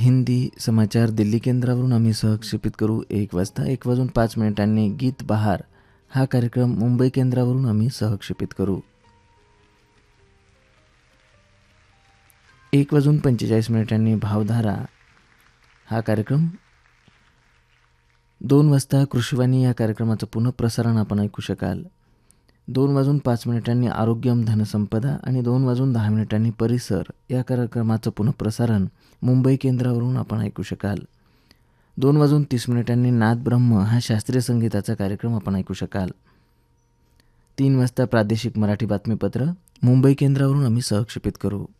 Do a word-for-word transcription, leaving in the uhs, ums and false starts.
हिंदी समाचार दिल्ली केंद्रावरून आम्ही सहक्षेपित करू एक वाजता. एक वाजून पाच मिनिटांनी गीत बहार हा कार्यक्रम मुंबई केंद्रावरून आम्ही सहक्षेपित करू. एक वाजून पंचेचाळीस मिनिटांनी भावधारा हा कार्यक्रम. दोन वाजता कृषीवाणी या कार्यक्रमाचं पुनःप्रसारण आपण ऐकू शकाल. दोन वाजून पाच मिनिटांनी आरोग्यम धनसंपदा आणि दोन वाजून दहा मिनिटांनी परिसर या कार्यक्रमाचं पुनःप्रसारण मुंबई केंद्रावरून आपण ऐकू शकाल. दोन वाजून तीस मिनिटांनी नाद ब्रह्म हा शास्त्रीय संगीताचा कार्यक्रम आपण ऐकू शकाल. तीन वाजता प्रादेशिक मराठी बातमीपत्र मुंबई केंद्रावरून आम्ही सहक्षेपित करू.